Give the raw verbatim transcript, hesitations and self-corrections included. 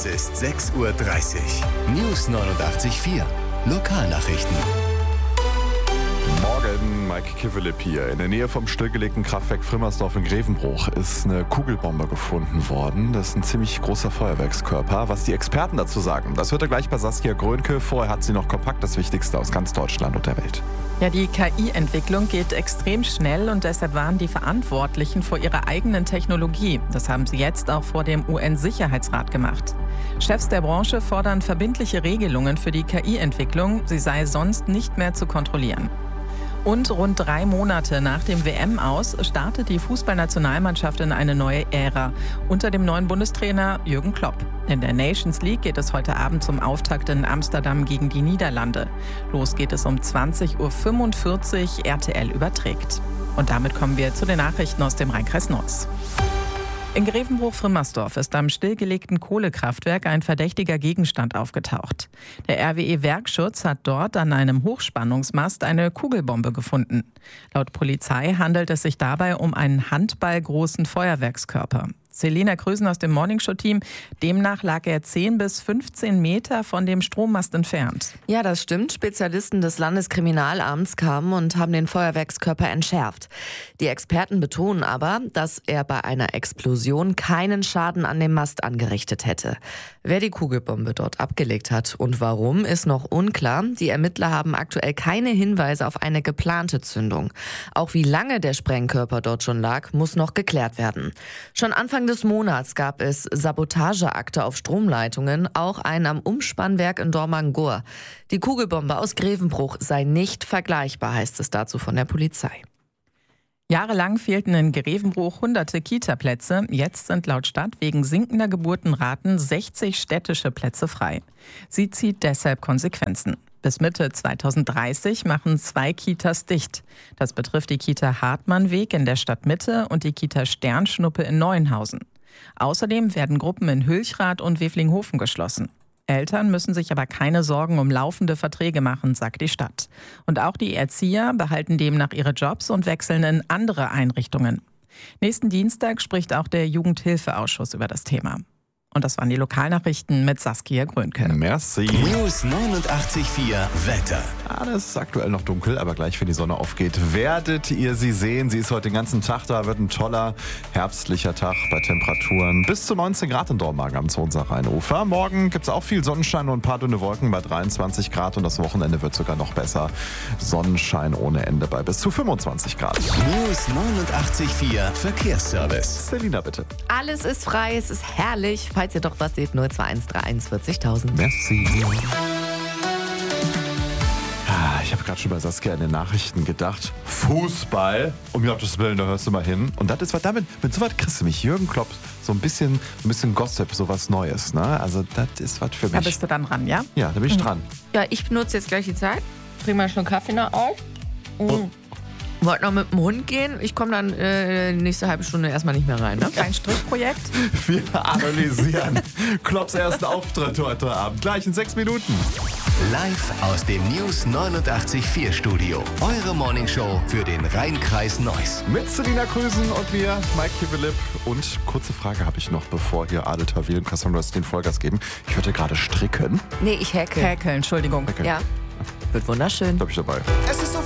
Es ist sechs Uhr dreißig. News neunundachtzig Komma vier. Lokalnachrichten. Morgen, Mike Kivelip hier. In der Nähe vom stillgelegten Kraftwerk Frimmersdorf in Grevenbruch ist eine Kugelbombe gefunden worden. Das ist ein ziemlich großer Feuerwerkskörper. Was die Experten dazu sagen, das hört ihr gleich bei Saskia Grönke. Vorher hat sie noch kompakt das Wichtigste aus ganz Deutschland und der Welt. Ja, die K I-Entwicklung geht extrem schnell und deshalb warnen die Verantwortlichen vor ihrer eigenen Technologie. Das haben sie jetzt auch vor dem U N-Sicherheitsrat gemacht. Chefs der Branche fordern verbindliche Regelungen für die K I-Entwicklung. Sie sei sonst nicht mehr zu kontrollieren. Und rund drei Monate nach dem W M-Aus startet die Fußballnationalmannschaft in eine neue Ära unter dem neuen Bundestrainer Jürgen Klopp. In der Nations League geht es heute Abend zum Auftakt in Amsterdam gegen die Niederlande. Los geht es um zwanzig Uhr fünfundvierzig, R T L überträgt. Und damit kommen wir zu den Nachrichten aus dem Rheinkreis Nord. In Grevenbruch-Frimmersdorf ist am stillgelegten Kohlekraftwerk ein verdächtiger Gegenstand aufgetaucht. Der R W E-Werkschutz hat dort an einem Hochspannungsmast eine Kugelbombe gefunden. Laut Polizei handelt es sich dabei um einen handballgroßen Feuerwerkskörper. Selina Krösen aus dem Morningshow-Team. Demnach lag er zehn bis fünfzehn Meter von dem Strommast entfernt. Ja, das stimmt. Spezialisten des Landeskriminalamts kamen und haben den Feuerwerkskörper entschärft. Die Experten betonen aber, dass er bei einer Explosion keinen Schaden an dem Mast angerichtet hätte. Wer die Kugelbombe dort abgelegt hat und warum, ist noch unklar. Die Ermittler haben aktuell keine Hinweise auf eine geplante Zündung. Auch wie lange der Sprengkörper dort schon lag, muss noch geklärt werden. Schon Anfang des Monats gab es Sabotageakte auf Stromleitungen, auch einen am Umspannwerk in Dormagen-Gur. Die Kugelbombe aus Grevenbruch sei nicht vergleichbar, heißt es dazu von der Polizei. Jahrelang fehlten in Grevenbruch hunderte Kita-Plätze. Jetzt sind laut Stadt wegen sinkender Geburtenraten sechzig städtische Plätze frei. Sie zieht deshalb Konsequenzen. Bis Mitte zweitausenddreißig machen zwei Kitas dicht. Das betrifft die Kita Hartmannweg in der Stadtmitte und die Kita Sternschnuppe in Neuenhausen. Außerdem werden Gruppen in Hülchrath und Weflinghofen geschlossen. Eltern müssen sich aber keine Sorgen um laufende Verträge machen, sagt die Stadt. Und auch die Erzieher behalten demnach ihre Jobs und wechseln in andere Einrichtungen. Nächsten Dienstag spricht auch der Jugendhilfeausschuss über das Thema. Und das waren die Lokalnachrichten mit Saskia Grönke. Merci. News neunundachtzig Komma vier Wetter. Ah, das ist aktuell noch dunkel, aber gleich, wenn die Sonne aufgeht, werdet ihr sie sehen. Sie ist heute den ganzen Tag da, wird ein toller herbstlicher Tag bei Temperaturen bis zu neunzehn Grad in Dormagen am Zonser Rheinufer. Morgen gibt es auch viel Sonnenschein und ein paar dünne Wolken bei dreiundzwanzig Grad und das Wochenende wird sogar noch besser. Sonnenschein ohne Ende bei bis zu fünfundzwanzig Grad. News neunundachtzig Komma vier Verkehrsservice. Selina, bitte. Alles ist frei, es ist herrlich. Falls ihr doch was seht, null zwei eins drei eins vierzigtausend. Merci. Ah, ich habe gerade schon bei Saskia in den Nachrichten gedacht, Fußball, um Gottes Willen, da hörst du mal hin. Und das ist was damit, mit so was kriegst du mich, Jürgen Klopp, so ein bisschen, ein bisschen Gossip, so was Neues, ne? Also das ist was für mich. Da bist du dann dran, ja? Ja, da bin ich dran. Ja, ich benutze jetzt gleich die Zeit. Bring mal schon Kaffee nach auf. Und Wollte noch mit dem Hund gehen. Ich komme dann äh, nächste halbe Stunde erstmal nicht mehr rein. Ne? Ein Strickprojekt. wir analysieren Klopps ersten Auftritt heute Abend. Gleich in sechs Minuten. Live aus dem News neunundachtzig Komma vier Studio. Eure Morningshow für den Rheinkreis Neuss. Mit Selina Krösen und mir, Mike Kivelip. Und kurze Frage habe ich noch, bevor hier Adel Tawil und Cassandra den Vollgas geben. Ich hörte gerade stricken. Nee, ich hacke. Häkeln, Entschuldigung. Okay. Ja, wird wunderschön. Da bin ich dabei. Es ist so